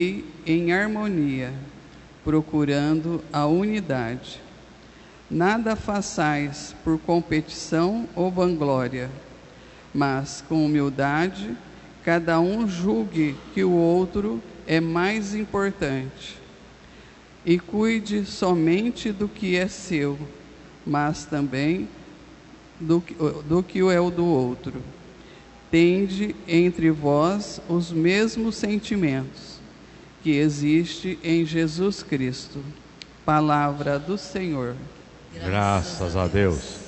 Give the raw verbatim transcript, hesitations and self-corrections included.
em harmonia, procurando a unidade. Nada façais por competição ou vanglória, mas com humildade, cada um julgue que o outro é mais importante. E cuide somente do que é seu, mas também do que, do que é o do outro. Tende entre vós os mesmos sentimentos que existe em Jesus Cristo. Palavra do Senhor. Graças a Deus.